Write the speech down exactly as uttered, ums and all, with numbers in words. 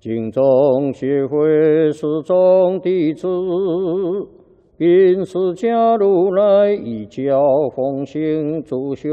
敬宗学会始终弟子，并释迦如来一教奉行诸修